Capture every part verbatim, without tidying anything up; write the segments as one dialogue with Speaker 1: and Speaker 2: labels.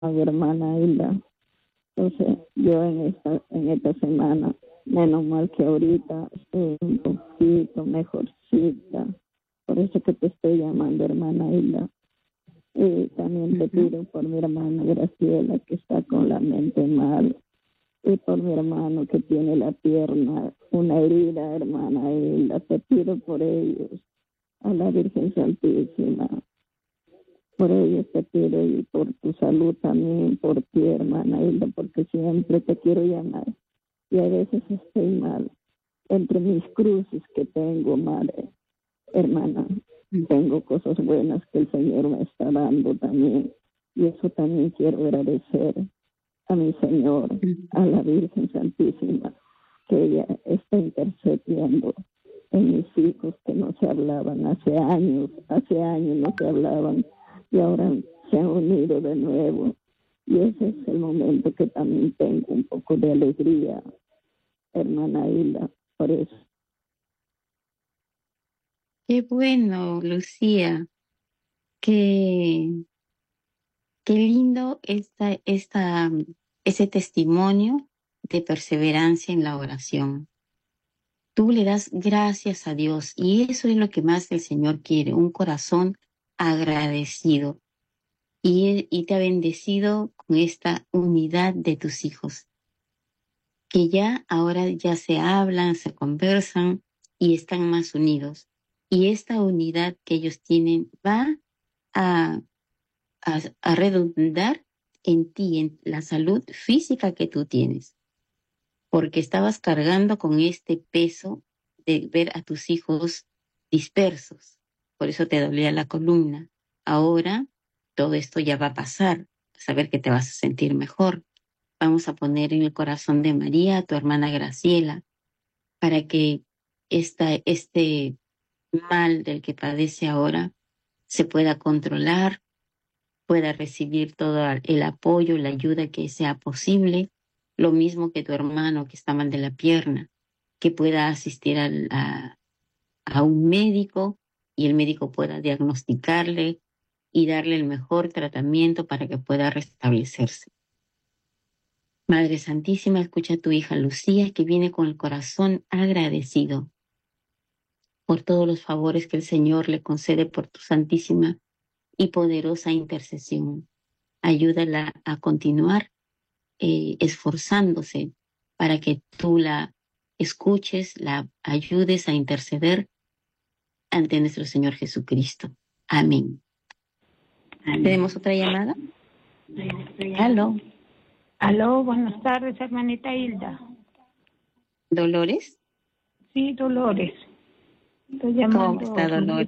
Speaker 1: a mi hermana Hilda. Entonces, yo en esta, en esta semana, menos mal que ahorita estoy un poquito mejorcita. Por eso que te estoy llamando, hermana Hilda. Y también te pido por mi hermana Graciela, que está con la mente mal. Y por mi hermano que tiene la pierna, una herida, hermana Hilda. Te pido por ellos, a la Virgen Santísima. Por ellos te pido y por tu salud también, por ti, hermana Hilda, porque siempre te quiero llamar. Y a veces estoy mal. Entre mis cruces que tengo, madre, hermana, tengo cosas buenas que el Señor me está dando también. Y eso también quiero agradecer a mi Señor, a la Virgen Santísima, que ella está intercediendo en mis hijos que no se hablaban hace años, hace años no se hablaban y ahora se han unido de nuevo. Y ese es el momento que también tengo un poco de alegría, hermana Hilda, por eso.
Speaker 2: Qué bueno, Lucía. Qué, qué lindo esta, esta, ese testimonio de perseverancia en la oración. Tú le das gracias a Dios y eso es lo que más el Señor quiere, un corazón agradecido. Y, y te ha bendecido con esta unidad de tus hijos, que ya ahora ya se hablan, se conversan y están más unidos. Y esta unidad que ellos tienen va a, a, a redundar en ti, en la salud física que tú tienes, porque estabas cargando con este peso de ver a tus hijos dispersos. Por eso te dolía la columna. Ahora todo esto ya va a pasar, saber que te vas a sentir mejor. Vamos a poner en el corazón de María a tu hermana Graciela para que esta, este mal del que padece ahora se pueda controlar, pueda recibir todo el apoyo, la ayuda que sea posible, lo mismo que tu hermano que está mal de la pierna, que pueda asistir al, a, a un médico y el médico pueda diagnosticarle y darle el mejor tratamiento para que pueda restablecerse. Madre Santísima, escucha a tu hija Lucía, que viene con el corazón agradecido por todos los favores que el Señor le concede por tu santísima y poderosa intercesión. Ayúdala a continuar eh, esforzándose para que tú la escuches, la ayudes a interceder ante nuestro Señor Jesucristo. Amén. Amén. ¿Tenemos otra llamada? Aló.
Speaker 3: Aló, buenas tardes, hermanita Hilda.
Speaker 2: ¿Dolores?
Speaker 3: Sí, Dolores. Estoy llamando.
Speaker 2: ¿Cómo está, Dolores?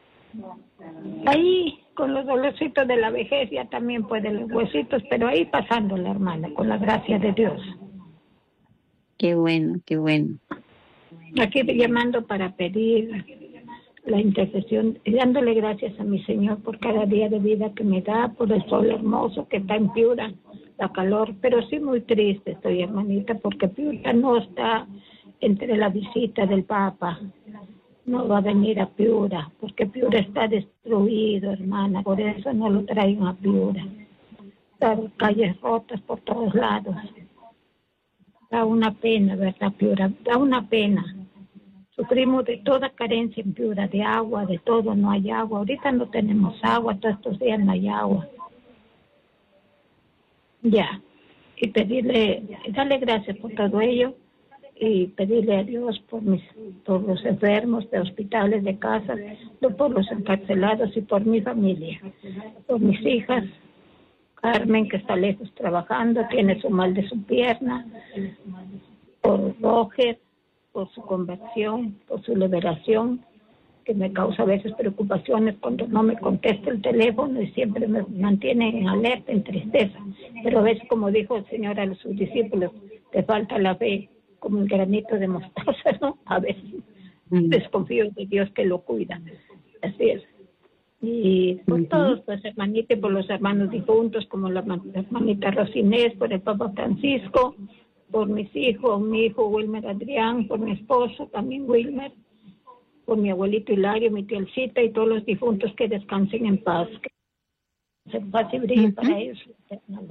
Speaker 3: Ahí, con los dolorcitos de la vejez, ya también puede los huesitos, pero ahí pasando la hermana, con la gracia de Dios.
Speaker 2: Qué bueno, qué bueno.
Speaker 3: Aquí llamando para pedir la intercesión, dándole gracias a mi Señor por cada día de vida que me da, por el sol hermoso que está en Piura, la calor, pero sí muy triste estoy, hermanita, porque Piura no está entre la visita del Papa, no va a venir a Piura, porque Piura está destruido, hermana, por eso no lo traen a Piura. Están calles rotas por todos lados. Da una pena, ¿verdad, Piura? Da una pena. Sufrimos de toda carencia en Piura, de agua, de todo, no hay agua. Ahorita no tenemos agua, todos estos días no hay agua. Ya, y pedirle, darle gracias por todo ello y pedirle a Dios por mis, por los enfermos de hospitales, de casas, por los encarcelados y por mi familia, por mis hijas, Carmen, que está lejos trabajando, tiene su mal de su pierna, por Roger, por su conversión, por su liberación, que me causa a veces preocupaciones cuando no me contesta el teléfono y siempre me mantiene en alerta, en tristeza. Pero a veces, como dijo el Señor a sus discípulos, te falta la fe, como el granito de mostaza, ¿no? A veces mm. desconfío de Dios que lo cuida. Así es. Y por uh-huh. todos, pues, hermanita, y por los hermanos difuntos, como la hermanita Rosinés, por el Papa Francisco, por mis hijos, mi hijo Wilmer Adrián, por mi esposo también Wilmer, por mi abuelito Hilario, mi tía Elcita y todos los difuntos que descansen en paz. Se paz y brillo
Speaker 2: Ujú.
Speaker 3: para ellos.